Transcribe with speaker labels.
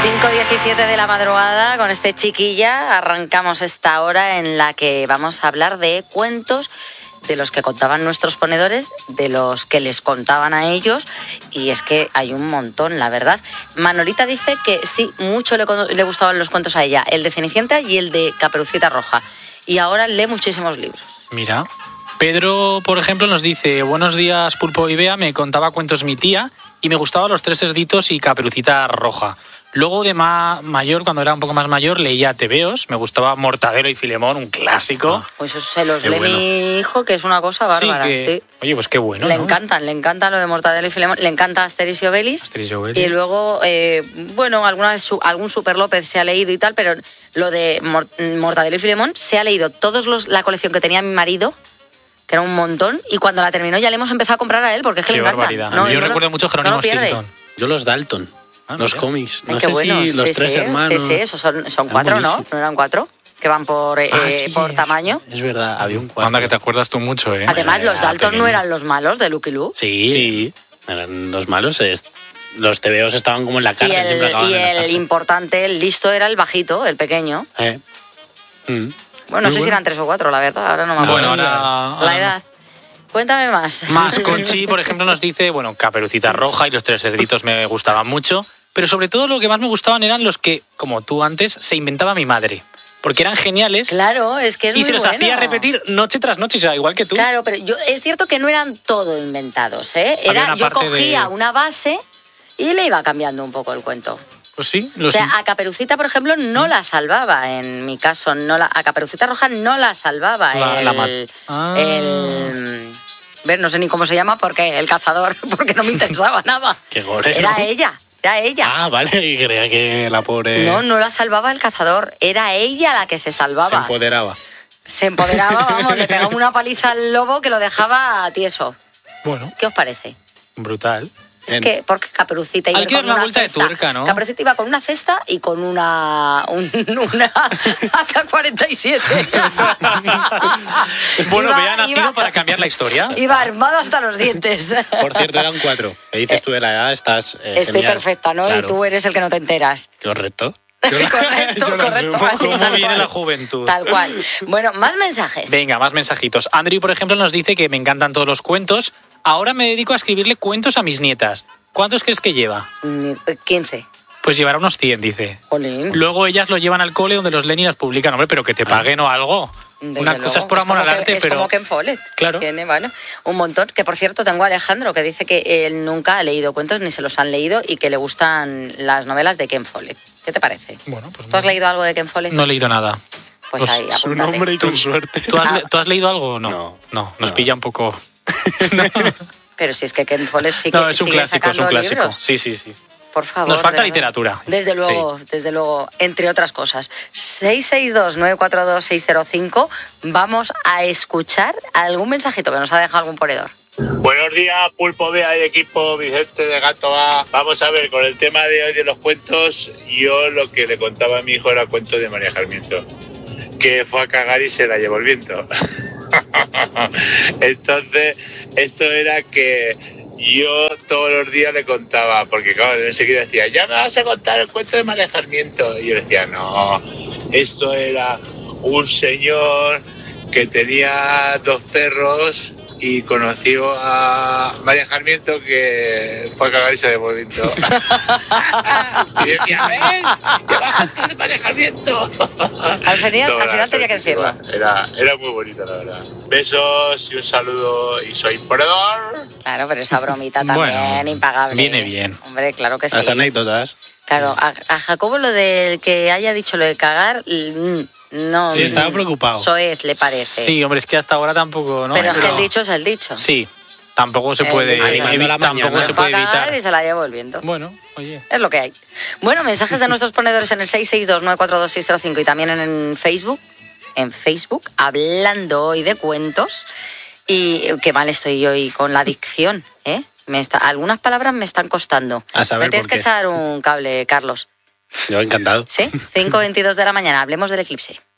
Speaker 1: 5:17 de la madrugada, con este Chiquilla arrancamos esta hora en la que vamos a hablar de cuentos de los que contaban nuestros ponedores, de los que les contaban a ellos, y es que hay un montón, la verdad. Manolita dice que sí, mucho le gustaban los cuentos a ella, el de Cenicienta y el de Caperucita Roja, y ahora lee muchísimos libros.
Speaker 2: Mira, Pedro, por ejemplo, nos dice: buenos días, Pulpo y Bea, me contaba cuentos mi tía y me gustaban Los Tres Cerditos y Caperucita Roja. Luego de mayor, cuando era un poco más mayor, leía tebeos, me gustaba Mortadelo y Filemón, un clásico.
Speaker 1: Pues eso se los lee mi hijo, que es una cosa bárbara. Sí.
Speaker 2: Oye, pues qué bueno,
Speaker 1: le
Speaker 2: ¿no?
Speaker 1: Le encanta lo de Mortadelo y Filemón, le encanta Asterix y Obelix. Y luego, bueno, alguna vez algún Super López se ha leído y tal, pero lo de Mortadelo y Filemón se ha leído la colección que tenía mi marido, que era un montón, y cuando la terminó ya le hemos empezado a comprar a él, porque es que le encanta.
Speaker 2: Barbaridad. No, yo recuerdo mucho Jerónimo Stilton.
Speaker 3: Yo los Dalton. Los cómics, no sé
Speaker 1: bueno.
Speaker 3: si los tres hermanos.
Speaker 1: Sí, esos son cuatro, ¿no? ¿No eran cuatro? Que van por tamaño.
Speaker 3: Es verdad, había un cuarto.
Speaker 2: Anda, que te acuerdas tú mucho, ¿eh?
Speaker 1: Además, los Dalton no eran los malos de Lucky Luke.
Speaker 3: Sí, eran los malos. Los tebeos estaban como en la cárcel.
Speaker 1: Y el importante, el listo, era el bajito, el pequeño. Bueno, no sé si eran 3 o 4, la verdad, ahora no me acuerdo.
Speaker 2: Bueno, ahora
Speaker 1: la edad. Cuéntame más.
Speaker 2: Conchi, por ejemplo, nos dice, bueno, Caperucita Roja y Los Tres Cerditos me gustaban mucho, pero sobre todo lo que más me gustaban eran los que, como tú antes, se inventaba mi madre. Porque eran geniales.
Speaker 1: Claro, es que es muy
Speaker 2: bueno. Y se los hacía repetir noche tras noche, o sea, igual que tú.
Speaker 1: Claro, pero es cierto que no eran todo inventados, ¿eh? Yo cogía una base y le iba cambiando un poco el cuento.
Speaker 2: Pues sí.
Speaker 1: O sea, a Caperucita, por ejemplo, no la salvaba, en mi caso. A Caperucita Roja no la salvaba. No sé ni cómo se llama, porque el cazador, porque no me interesaba nada.
Speaker 3: Qué gore,
Speaker 1: Era
Speaker 3: ¿no?
Speaker 1: ella.
Speaker 3: Ah, vale, y creía que la pobre...
Speaker 1: No la salvaba el cazador, era ella la que se salvaba. Se empoderaba, vamos, le pegaba una paliza al lobo que lo dejaba tieso.
Speaker 2: Bueno.
Speaker 1: ¿Qué os parece?
Speaker 2: Brutal.
Speaker 1: Es que, porque Caperucita iba
Speaker 2: con una cesta. Hay que dar una vuelta de tuerca, ¿no?
Speaker 1: Caperucita iba con una cesta y con una AK-47.
Speaker 2: Bueno, Bea ha nacido para cambiar la historia.
Speaker 1: Iba armada hasta los dientes.
Speaker 3: Por cierto, eran 4. Me dices tú de la edad, estás
Speaker 1: Estoy
Speaker 3: genial.
Speaker 1: Perfecta, ¿no?
Speaker 3: Claro.
Speaker 1: Y tú eres el que no te enteras.
Speaker 3: Correcto.
Speaker 1: Correcto.
Speaker 2: ¿Cómo viene la juventud?
Speaker 1: Tal cual. Bueno, más mensajes.
Speaker 2: Venga, más mensajitos. Andrew, por ejemplo, nos dice que me encantan todos los cuentos. Ahora me dedico a escribirle cuentos a mis nietas. ¿Cuántos crees que lleva?
Speaker 1: 15.
Speaker 2: Pues llevará unos 100, dice.
Speaker 1: Olín.
Speaker 2: Luego ellas lo llevan al cole donde los leen y las publican. Hombre, pero que te paguen o algo. Una cosa es por amor al arte, pero...
Speaker 1: Es como Ken Follett.
Speaker 2: Claro.
Speaker 1: Tiene, bueno, un montón. Que, por cierto, tengo a Alejandro, que dice que él nunca ha leído cuentos, ni se los han leído, y que le gustan las novelas de Ken Follett. ¿Qué te parece?
Speaker 2: Bueno, pues
Speaker 1: ¿Tú has leído algo de Ken Follett?
Speaker 2: No he leído nada.
Speaker 1: Pues ahí, apúntate.
Speaker 3: Su nombre y tu suerte.
Speaker 2: ¿Tú has leído algo o no? No, nos pilla un poco...
Speaker 1: No. Pero si es que Ken Follett sí que
Speaker 2: no, es un clásico, es un clásico.
Speaker 1: Libros.
Speaker 2: Sí.
Speaker 1: Por favor.
Speaker 2: Nos falta literatura.
Speaker 1: Desde luego, entre otras cosas. 662-942-605. Vamos a escuchar algún mensajito que nos ha dejado algún ponedor.
Speaker 4: Buenos días, Pulpo, Bea y equipo, Vicente de Gato A. Vamos a ver, con el tema de hoy de los cuentos, yo lo que le contaba a mi hijo era cuento de María Sarmiento, que fue a cagar y se la llevó el viento. Entonces, esto era que yo todos los días le contaba, porque claro, enseguida decía, ya me vas a contar el cuento de María Sarmiento. Y yo decía, no, esto era un señor que tenía 2 perros y conoció a María Sarmiento, que fue a cagar y se le llevó el viento. Y decía, ven, ya bajaste de María Sarmiento.
Speaker 1: Al final tenía que decirlo.
Speaker 4: Era muy bonito, la verdad. Besos y un saludo, y soy ponedor.
Speaker 1: Claro, pero esa bromita también, bueno, impagable.
Speaker 2: Viene bien.
Speaker 1: Hombre, claro que sí.
Speaker 3: Las anécdotas.
Speaker 1: Claro, a Jacobo lo del que haya dicho lo de cagar... No,
Speaker 3: sí, estaba preocupado.
Speaker 1: Eso es, le parece.
Speaker 2: Sí, hombre, es que hasta ahora tampoco, ¿no?
Speaker 1: Pero es que el dicho es el dicho.
Speaker 2: Sí, tampoco se puede evitar.
Speaker 1: Y se la llevo el viento.
Speaker 2: Bueno, oye.
Speaker 1: Es lo que hay. Bueno, mensajes de nuestros ponedores en el 662-942-605 y también en Facebook. En Facebook, hablando hoy de cuentos. Y qué mal estoy hoy con la dicción, ¿eh? Algunas palabras me están costando.
Speaker 3: A saber
Speaker 1: me tienes que echar un cable, Carlos.
Speaker 3: Yo encantado.
Speaker 1: ¿Sí? 5:22 de la mañana. Hablemos del eclipse.